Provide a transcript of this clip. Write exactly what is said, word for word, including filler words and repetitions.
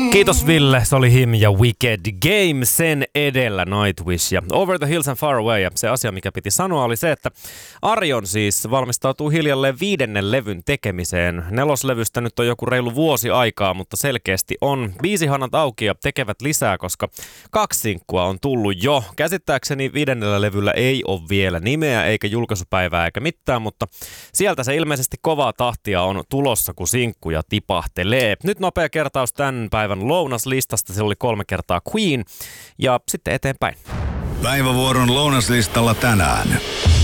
Kiitos Ville, se oli Him ja Wicked Game, sen edellä Nightwish ja Over the Hills and Far Away. Ja se asia, mikä piti sanoa, oli se, että Arion siis valmistautuu hiljalleen viidennen levyn tekemiseen. Neloslevystä nyt on joku reilu vuosi aikaa, mutta selkeästi on biisihanat auki ja tekevät lisää, koska kaksi sinkkua on tullut jo. Käsittääkseni viidennellä levyllä ei ole vielä nimeä eikä julkaisupäivää eikä mitään, mutta sieltä se ilmeisesti kovaa tahtia on tulossa, kun sinkkuja tipahtelee. Nyt nopea kertaus tämän päivän lounaslistasta. Se oli kolme kertaa Queen ja sitten eteenpäin. Päivävuoron lounaslistalla tänään.